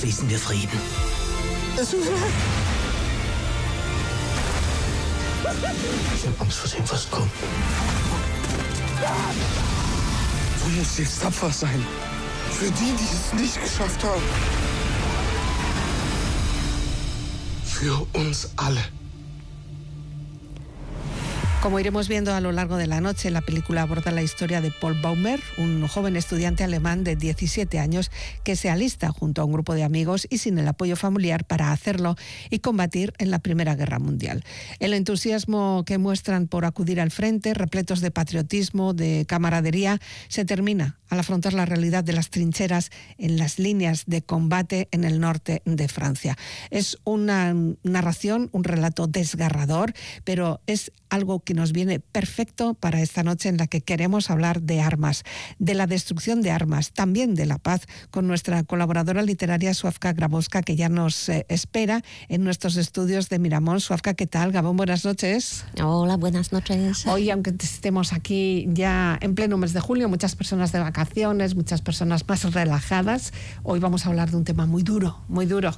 schließen wir Frieden. Ich habe Angst vor dem, was kommt. Du musst jetzt tapfer sein. Für die es nicht geschafft haben. Für uns alle. Como iremos viendo a lo largo de la noche, la película aborda la historia de Paul Baumer, un joven estudiante alemán de 17 años que se alista junto a un grupo de amigos y sin el apoyo familiar para hacerlo y combatir en la Primera Guerra Mundial. El entusiasmo que muestran por acudir al frente, repletos de patriotismo, de camaradería, se termina al afrontar la realidad de las trincheras en las líneas de combate en el norte de Francia. Es una narración, un relato desgarrador, pero es algo que nos viene perfecto para esta noche en la que queremos hablar de armas, de la destrucción de armas, también de la paz, con nuestra colaboradora literaria Sławka Grabowska, que ya nos espera en nuestros estudios de Miramón. Sławka, ¿qué tal? Gabón, buenas noches. Hola, buenas noches. Hoy, aunque estemos aquí ya en pleno mes de julio, muchas personas de vacaciones, muchas personas más relajadas, hoy vamos a hablar de un tema muy duro, muy duro.